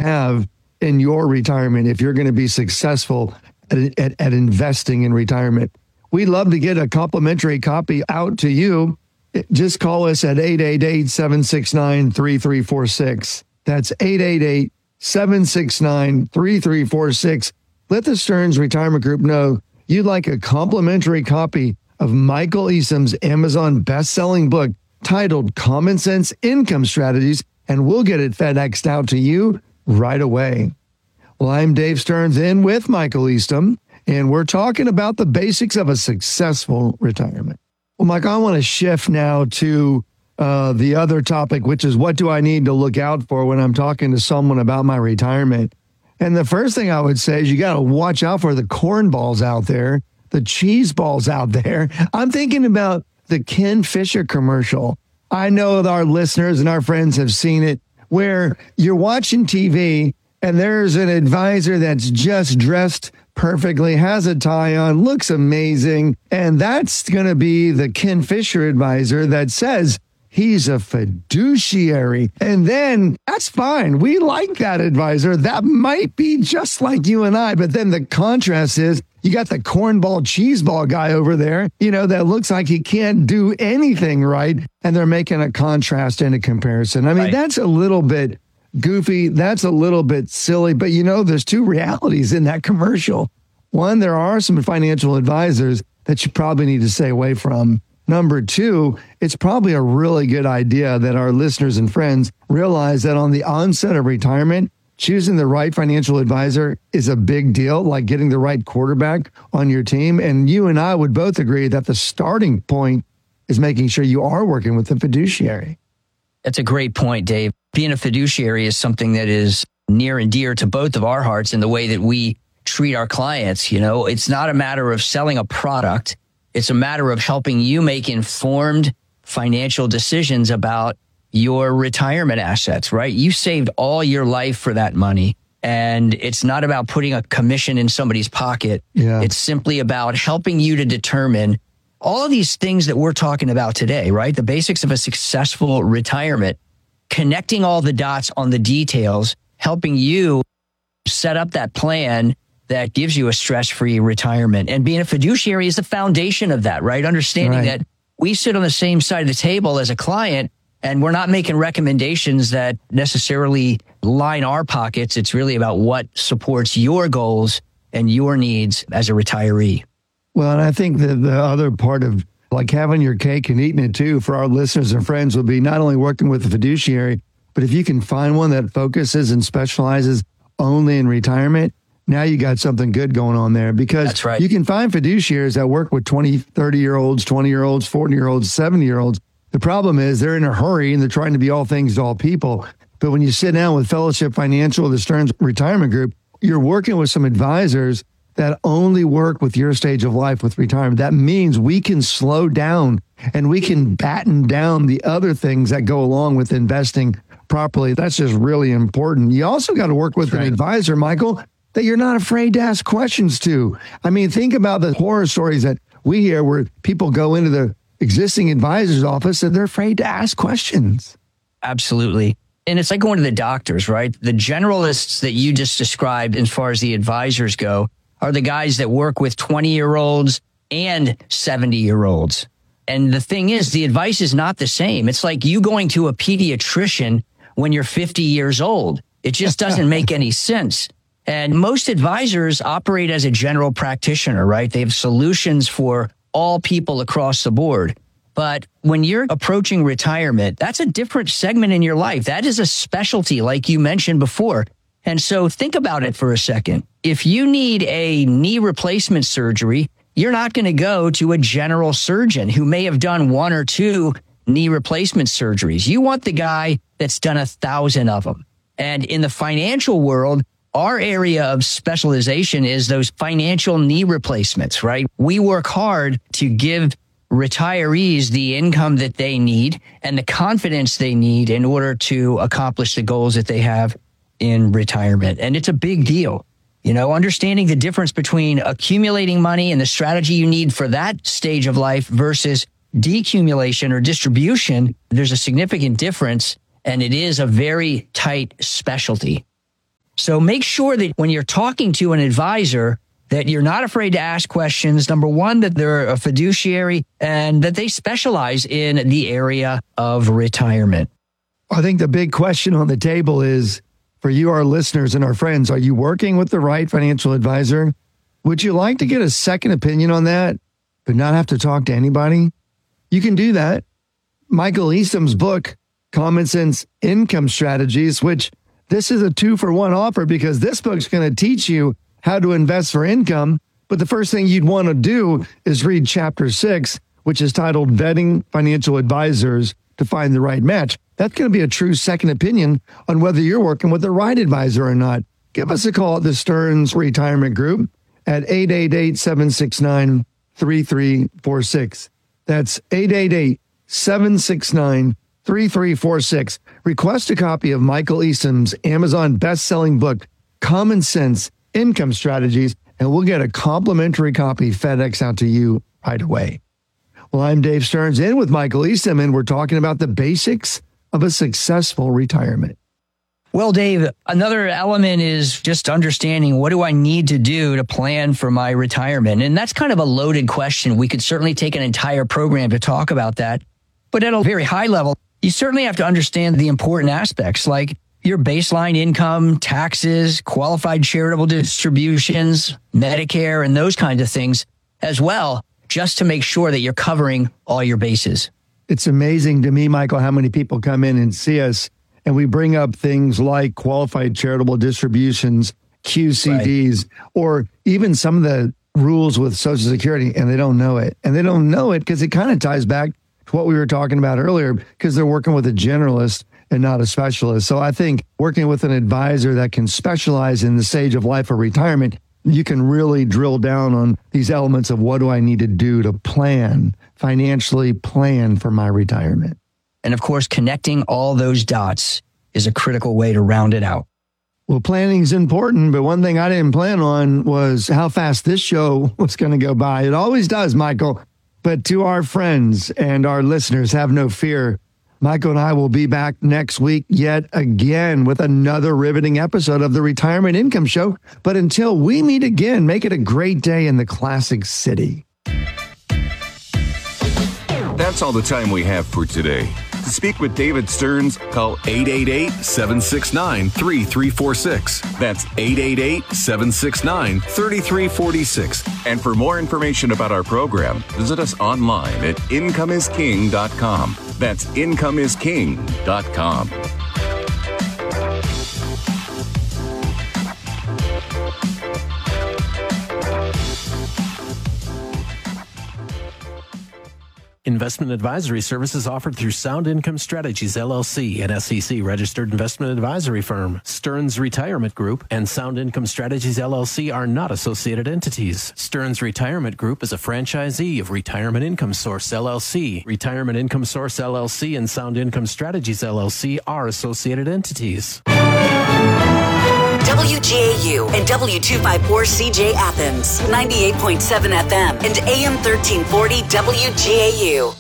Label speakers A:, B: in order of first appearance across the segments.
A: have in your retirement if you're going to be successful at investing in retirement. We'd love to get a complimentary copy out to you. Just call us at 888-769-3346. That's 888-769-3346. Let the Stearns Retirement Group know you'd like a complimentary copy of Michael Easom's Amazon best-selling book titled Common Sense Income Strategies, and we'll get it FedExed out to you right away. Well, I'm Dave Stearns in with Michael Easom, and we're talking about the basics of a successful retirement. Well, Mike, I want to shift now to the other topic, which is what do I need to look out for when I'm talking to someone about my retirement? And the first thing I would say is you got to watch out for the cornballs out there, the cheese balls out there. I'm thinking about the Ken Fisher commercial. I know that our listeners and our friends have seen it, where you're watching TV and there's an advisor that's just dressed perfectly, has a tie on, looks amazing. And that's going to be the Ken Fisher advisor that says he's a fiduciary. And then that's fine. We like that advisor. That might be just like you and I. But then the contrast is you got the cornball cheeseball guy over there, that looks like he can't do anything right. And they're making a contrast and a comparison. I mean, right. That's a little bit goofy. That's a little bit silly. But, there's two realities in that commercial. One, there are some financial advisors that you probably need to stay away from. Number two, it's probably a really good idea that our listeners and friends realize that on the onset of retirement, choosing the right financial advisor is a big deal, like getting the right quarterback on your team. And you and I would both agree that the starting point is making sure you are working with a fiduciary.
B: That's a great point, Dave. Being a fiduciary is something that is near and dear to both of our hearts in the way that we treat our clients. It's not a matter of selling a product. It's a matter of helping you make informed financial decisions about your retirement assets, right? You saved all your life for that money. And it's not about putting a commission in somebody's pocket. Yeah. It's simply about helping you to determine all of these things that we're talking about today, right? The basics of a successful retirement, connecting all the dots on the details, helping you set up that plan that gives you a stress-free retirement. And being a fiduciary is the foundation of that, right? Understanding that we sit on the same side of the table as a client, and we're not making recommendations that necessarily line our pockets. It's really about what supports your goals and your needs as a retiree.
A: Well, and I think that the other part of like having your cake and eating it too for our listeners and friends would be not only working with a fiduciary, but if you can find one that focuses and specializes only in retirement, now you got something good going on there, because you can find fiduciaries that work with 20, 30-year-olds, 20-year-olds, 40-year-olds, 70-year-olds. The problem is they're in a hurry and they're trying to be all things to all people. But when you sit down with Fellowship Financial, the Stearns Retirement Group, you're working with some advisors that only work with your stage of life with retirement. That means we can slow down and we can batten down the other things that go along with investing properly. That's just really important. You also got to work with an advisor, Michael, that you're not afraid to ask questions to. I mean, think about the horror stories that we hear where people go into the existing advisor's office and they're afraid to ask questions.
B: Absolutely. And it's like going to the doctors, right? The generalists that you just described as far as the advisors go are the guys that work with 20-year-olds and 70-year-olds. And the thing is, the advice is not the same. It's like you going to a pediatrician when you're 50 years old. It just doesn't make any sense. And most advisors operate as a general practitioner, right? They have solutions for all people across the board. But when you're approaching retirement, that's a different segment in your life. That is a specialty, like you mentioned before. And so think about it for a second. If you need a knee replacement surgery, you're not going to go to a general surgeon who may have done 1 or 2 knee replacement surgeries. You want the guy that's done 1,000 of them. And in the financial world, our area of specialization is those financial knee replacements, right? We work hard to give retirees the income that they need and the confidence they need in order to accomplish the goals that they have in retirement. And it's a big deal. Understanding the difference between accumulating money and the strategy you need for that stage of life versus decumulation or distribution, there's a significant difference, and it is a very tight specialty. So make sure that when you're talking to an advisor, that you're not afraid to ask questions. Number one, that they're a fiduciary and that they specialize in the area of retirement.
A: I think the big question on the table is, for you, our listeners and our friends, are you working with the right financial advisor? Would you like to get a second opinion on that, but not have to talk to anybody? You can do that. Michael Easom's book, Common Sense Income Strategies, which this is a 2-for-1 offer because this book's going to teach you how to invest for income. But the first thing you'd want to do is read chapter 6, which is titled Vetting Financial Advisors to Find the Right Match. That's going to be a true second opinion on whether you're working with the right advisor or not. Give us a call at the Stearns Retirement Group at 888-769-3346. That's 888-769-3346. Request a copy of Michael Easom's Amazon best-selling book, Common Sense Income Strategies, and we'll get a complimentary copy FedEx out to you right away. Well, I'm Dave Stearns in with Michael Easom, and we're talking about the basics of a successful retirement.
B: Well, Dave, another element is just understanding what do I need to do to plan for my retirement? And that's kind of a loaded question. We could certainly take an entire program to talk about that. But at a very high level, you certainly have to understand the important aspects like your baseline income, taxes, qualified charitable distributions, Medicare, and those kinds of things as well, just to make sure that you're covering all your bases.
A: It's amazing to me, Michael, how many people come in and see us and we bring up things like qualified charitable distributions, QCDs, right, or even some of the rules with Social Security, and they don't know it. And they don't know it because it kind of ties back to what we were talking about earlier, because they're working with a generalist and not a specialist. So I think working with an advisor that can specialize in the stage of life or retirement, you can really drill down on these elements of what do I need to do to financially plan for my retirement.
B: And of course, connecting all those dots is a critical way to round it out.
A: Well, planning is important, but one thing I didn't plan on was how fast this show was going to go by. It always does, Michael. But to our friends and our listeners, have no fear. Michael and I will be back next week yet again with another riveting episode of the Retirement Income Show. But until we meet again, make it a great day in the Classic City.
C: That's all the time we have for today. To speak with David Stearns, call 888-769-3346. That's 888-769-3346. And for more information about our program, visit us online at incomeisking.com. That's incomeisking.com.
D: Investment advisory services offered through Sound Income Strategies, LLC, an SEC-registered investment advisory firm. Stearns Retirement Group and Sound Income Strategies, LLC are not associated entities. Stearns Retirement Group is a franchisee of Retirement Income Source, LLC. Retirement Income Source, LLC and Sound Income Strategies, LLC are associated entities.
E: WGAU and W254CJ Athens, 98.7 FM and AM 1340 WGAU.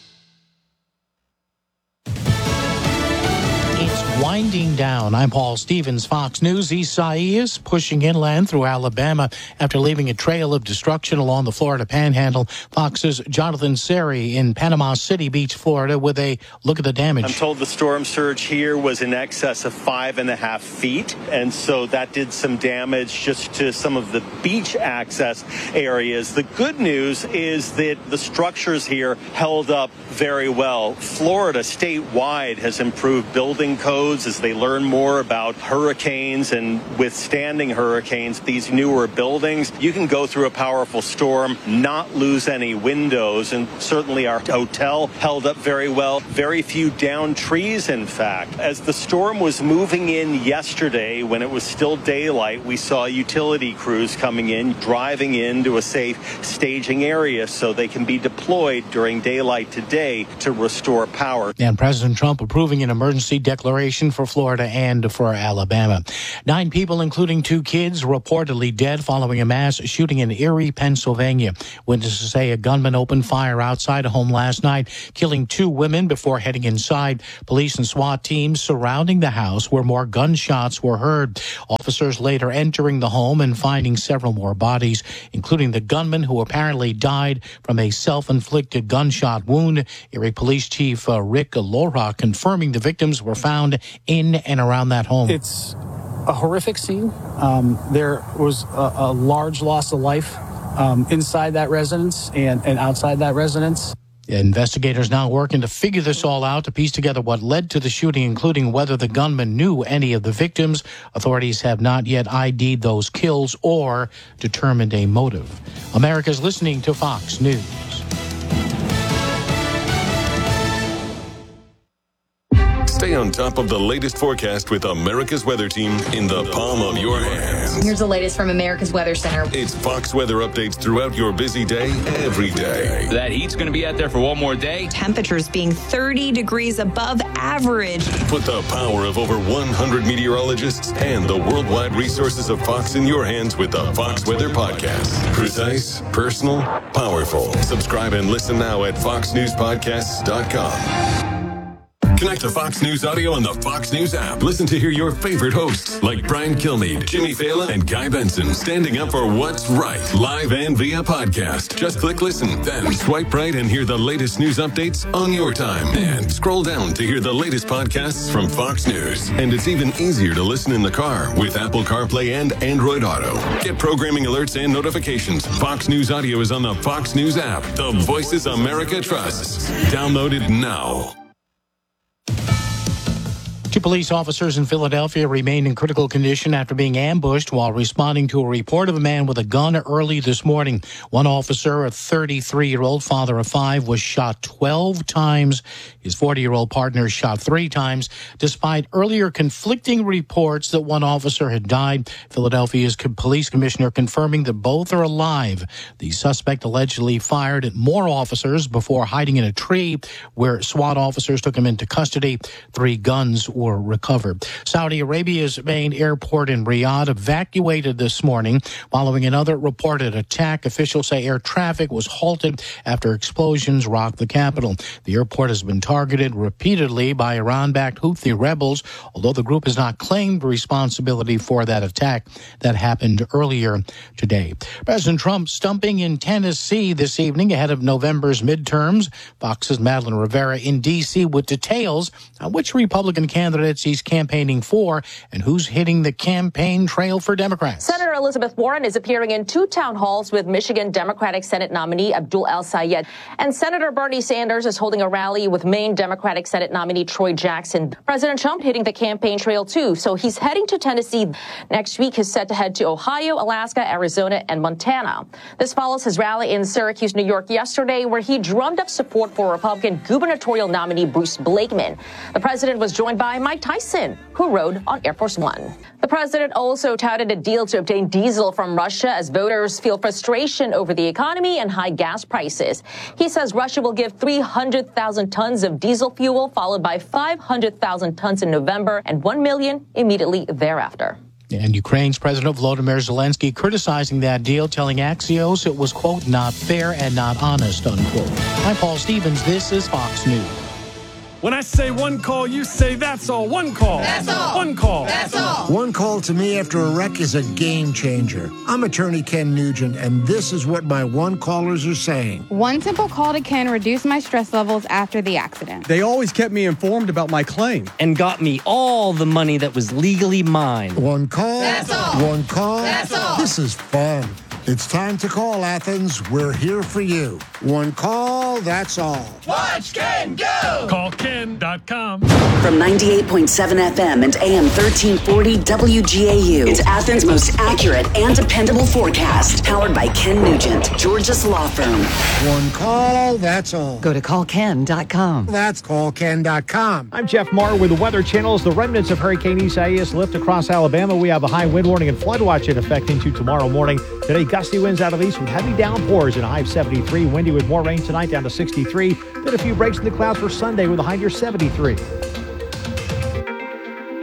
F: Winding down. I'm Paul Stevens, Fox News. Isaias pushing inland through Alabama after leaving a trail of destruction along the Florida Panhandle. Fox's Jonathan Seri in Panama City Beach, Florida, with a look at the damage.
G: I'm told the storm surge here was in excess of 5.5 feet, and so that did some damage just to some of the beach access areas. The good news is that the structures here held up very well. Florida statewide has improved building codes as they learn more about hurricanes and withstanding hurricanes. These newer buildings, you can go through a powerful storm, not lose any windows, and certainly our hotel held up very well. Very few downed trees, in fact. As the storm was moving in yesterday, when it was still daylight, we saw utility crews coming in, driving into a safe staging area so they can be deployed during daylight today to restore power.
F: And President Trump approving an emergency declaration for Florida and for Alabama. 9 people, including 2 kids, reportedly dead following a mass shooting in Erie, Pennsylvania. Witnesses say a gunman opened fire outside a home last night, killing 2 women before heading inside. Police and SWAT teams surrounding the house where more gunshots were heard. Officers later entering the home and finding several more bodies, including the gunman who apparently died from a self-inflicted gunshot wound. Erie Police Chief Rick Lora confirming the victims were found in and around that home.
H: It's a horrific scene. There was a large loss of life inside that residence and outside that residence.
F: Investigators now working to figure this all out, to piece together what led to the shooting, including whether the gunman knew any of the victims. Authorities have not yet ID'd those kills or determined a motive. America's listening to Fox News.
I: Stay on top of the latest forecast with America's Weather Team in the palm of your hands.
J: Here's the latest from America's Weather Center.
I: It's Fox weather updates throughout your busy day, every day.
K: That heat's going to be out there for one more day.
J: Temperatures being 30 degrees above average.
I: Put the power of over 100 meteorologists and the worldwide resources of Fox in your hands with the Fox Weather Podcast. Precise, personal, powerful. Subscribe and listen now at foxnewspodcasts.com. Connect to Fox News Audio on the Fox News app. Listen to hear your favorite hosts like Brian Kilmeade, Jimmy Fallon, and Guy Benson standing up for what's right, live and via podcast. Just click listen, then swipe right and hear the latest news updates on your time. And scroll down to hear the latest podcasts from Fox News. And it's even easier to listen in the car with Apple CarPlay and Android Auto. Get programming alerts and notifications. Fox News Audio is on the Fox News app. The voices America trusts. Download it now.
F: 2 police officers in Philadelphia remain in critical condition after being ambushed while responding to a report of a man with a gun early this morning. One officer, a 33-year-old father of 5, was shot 12 times. His 40-year-old partner shot 3 times. Despite earlier conflicting reports that one officer had died, Philadelphia's police commissioner confirming that both are alive. The suspect allegedly fired at more officers before hiding in a tree, where SWAT officers took him into custody. 3 guns were recovered. Saudi Arabia's main airport in Riyadh evacuated this morning following another reported attack. Officials say air traffic was halted after explosions rocked the capital. The airport has been targeted repeatedly by Iran-backed Houthi rebels, although the group has not claimed responsibility for that attack that happened earlier today. President Trump stumping in Tennessee this evening ahead of November's midterms. Fox's Madeline Rivera in D.C. with details on which Republican candidates he's campaigning for and who's hitting the campaign trail for Democrats.
L: Senator Elizabeth Warren is appearing in 2 town halls with Michigan Democratic Senate nominee Abdul El-Sayed. And Senator Bernie Sanders is holding a rally with Maine Democratic Senate nominee Troy Jackson. President Trump hitting the campaign trail, too. So he's heading to Tennessee. Next week, he's set to head to Ohio, Alaska, Arizona, and Montana. This follows his rally in Syracuse, New York yesterday, where he drummed up support for Republican gubernatorial nominee Bruce Blakeman. The president was joined by Mike Tyson, who rode on Air Force One. The president also touted a deal to obtain diesel from Russia as voters feel frustration over the economy and high gas prices. He says Russia will give 300,000 tons of diesel fuel, followed by 500,000 tons in November and 1 million immediately thereafter.
F: And Ukraine's President Volodymyr Zelensky criticizing that deal, telling Axios it was, quote, not fair and not honest, unquote. I'm Paul Stevens. This is Fox News.
M: When I say one call, you say that's all. One call. That's all. One call. That's all.
N: One call to me after a wreck is a game changer. I'm attorney Ken Nugent, and this is what my one callers are saying.
O: One simple call to Ken reduced my stress levels after the accident.
P: They always kept me informed about my claim and got me all the money that was legally mine.
N: One call.
M: That's all.
N: One call.
M: That's all.
N: This is fun. It's time to call, Athens. We're here for you. One call, that's all.
M: Watch Ken go! CallKen.com.
E: From 98.7 FM and AM 1340 WGAU, it's Athens' most accurate and dependable forecast. Powered by Ken Nugent, Georgia's law firm.
N: One call, that's all.
E: Go to CallKen.com.
N: That's CallKen.com.
Q: I'm Jeff Marr with the Weather Channel. As the remnants of Hurricane Isaias lift across Alabama, we have a high wind warning and flood watch in effect into tomorrow morning. Today, gusty winds out of east with heavy downpours and a high of 73. Windy with more rain tonight down to 63. Then a few breaks in the clouds for Sunday with a high near 73.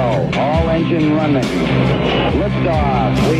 R: all engine running. Liftoff.